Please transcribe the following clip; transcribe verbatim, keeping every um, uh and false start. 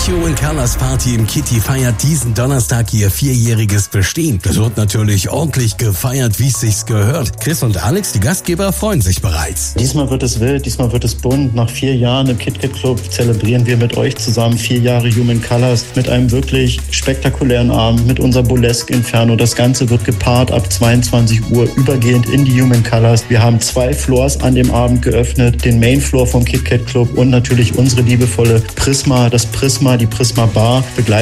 Human Colors Party im Kitty feiert diesen Donnerstag ihr vierjähriges Bestehen. Das wird natürlich ordentlich gefeiert, wie es sich gehört. Chris und Alex, die Gastgeber, freuen sich bereits. Diesmal wird es wild, diesmal wird es bunt. Nach vier Jahren im KitKat Club zelebrieren wir mit euch zusammen vier Jahre Human Colors mit einem wirklich spektakulären Abend, mit unser Burlesque Inferno. Das Ganze wird gepaart ab zweiundzwanzig Uhr übergehend in die Human Colors. Wir haben zwei Floors an dem Abend geöffnet, den Main Floor vom KitKat Club und natürlich unsere liebevolle Prisma, das Prisma, die Prisma Bar, begleitet